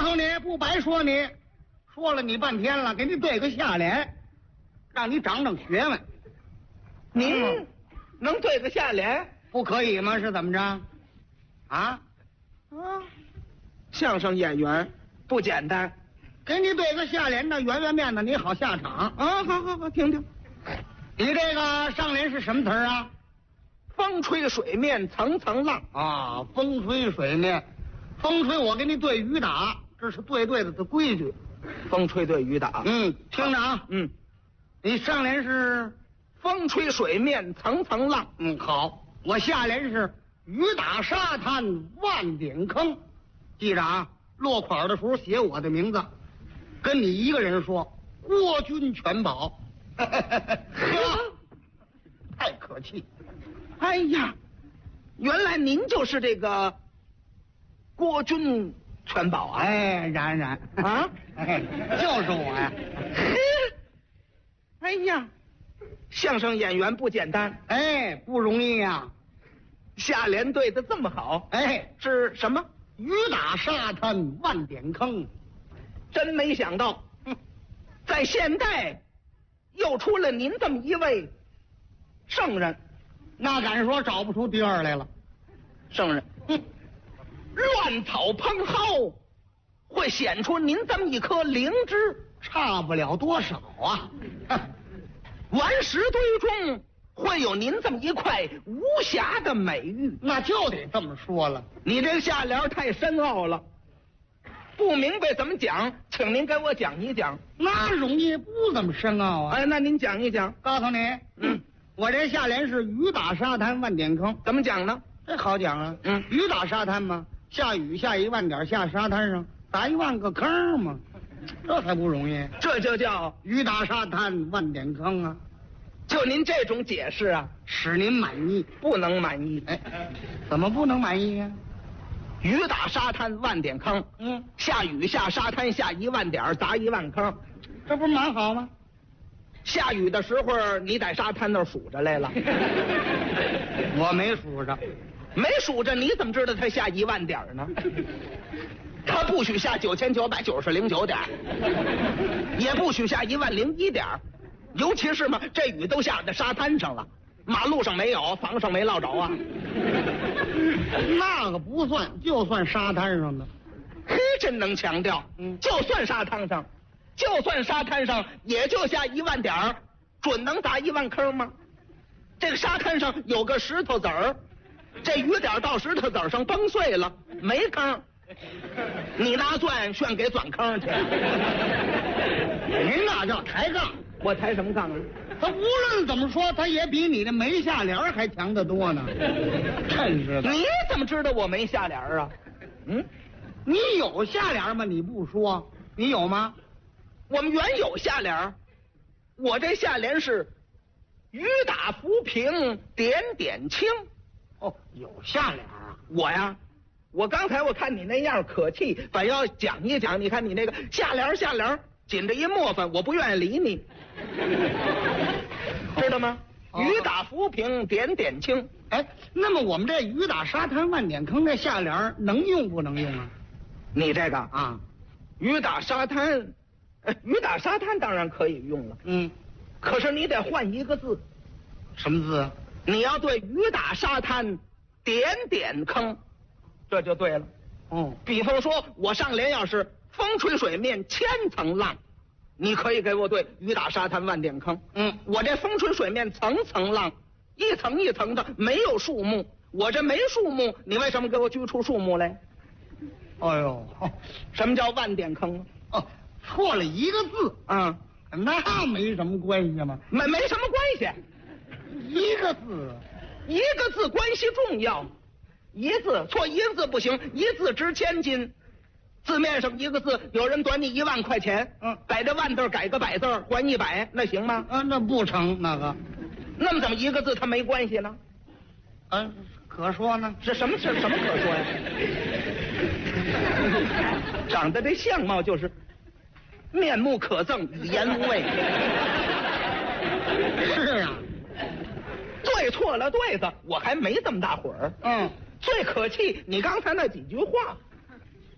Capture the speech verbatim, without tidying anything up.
诉你，不白说你，说了你半天了，给你对个下联，让你长长学问。 您、嗯、能对个下联？ 不可以吗？是怎么着？啊？ 啊！相声演员不简单， 给你对个下联的，圆圆面的，你好下场啊！好好好，听听。 你这个上联是什么词儿啊？ 风吹水面层层浪啊！风吹水面，风吹我给你对雨打，这是对对的的规矩。 风吹对雨打， 嗯，听着啊， 嗯， 你上联是风吹水面层层浪， 嗯，好，我下联是雨打沙滩万点坑，记着啊，落款的时候写我的名字，跟你一个人说，郭军全保。太可气！ 哎呀，原来您就是这个郭军全保啊！ 哎，然然啊， 哎，就是我呀！ 哎呀，相声演员不简单， 哎，不容易呀、啊！ 下联对得这么好， 哎， 是什么？ 雨打沙滩万点坑， 真没想到，在现代又出了您这么一位圣人， 那敢说找不出第二来了。 圣人，哼，乱草蓬蒿会显出您这么一颗灵芝， 差不了多少啊。 顽石堆中会有您这么一块无瑕的美玉， 那就得这么说了。 你这个下联太深奥了，不明白怎么讲，请您给我讲一讲。 那容易不怎么深奥啊。 哎，那您讲一讲。 告诉你， 嗯， 我这下联是雨打沙滩万点坑， 怎么讲呢？ 这好讲啊。 嗯， 雨打沙滩嘛，下雨下一万点，下沙滩上打一万个坑嘛，这还不容易？ 这就叫雨打沙滩万点坑啊。 就您这种解释啊， 使您满意？ 不能满意。 哎，怎么不能满意呀、啊？ 雨打沙滩万点坑， 嗯，下雨下沙滩下一万点，砸一万坑， 这不是蛮好吗？ 下雨的时候你在沙滩那儿数着来了， 我没数着， 没数着，你怎么知道它下一万点呢？它不许下九千九百九十零九点，也不许下一万零一点。尤其是嘛，这雨都下在沙滩上了，马路上没有，房上没落着啊。 那个不算，就算沙滩上的。 嘿，真能强调。 嗯， 就算沙滩上，就算沙滩上，也就下一万点儿，准能砸一万坑吗？这个沙滩上有个石头子儿，这雨点到石头子儿上崩碎了，没坑。你拿钻炫给钻坑去。 您那叫抬杠。 我抬什么杠啊？ 他无论怎么说，他也比你的没下联还强得多呢。真是的！ 你怎么知道我没下联啊？嗯， 你有下联吗？你不说，你有吗？ 我们原有下联，我这下联是雨打浮萍点点青。 哦，有下联啊！ 我呀，我刚才我看你那样可气，反要讲一讲。你看你那个下联下联。紧着一磨翻，我不愿意理你，知道吗？ 哦、 雨打浮萍点点青。 哎，那么我们这雨打沙滩万点坑这下联能用不能用啊？ 你这个啊， 雨打沙滩，呃，雨打沙滩当然可以用了。 嗯， 可是你得换一个字。 什么字？ 你要对雨打沙滩点点坑，这就对了。 哦， 比方说我上联要是风吹水面千层浪，你可以给我对雨打沙滩万点坑。 嗯， 我这风吹水面层层浪，一层一层的，没有树木，我这没树木，你为什么给我锯出树木来？ 哎呦， 什么叫万点坑？ 哦，错了一个字啊、 嗯，那没什么关系吗？ 没没什么关系， 一个字， 一个字关系重要，一字错一字不行，一字值千金。字面上一个字，有人短你一万块钱， 嗯， 改这万字改个百字还一百，那行吗？ 啊，那不成那个。 那么怎么一个字它没关系呢？ 嗯，可说呢。 是什么是什么可说呀？长得这相貌就是面目可憎，语言无味。 是啊， 对错了对子，我还没这么大会儿。 嗯， 最可气，你刚才那几句话。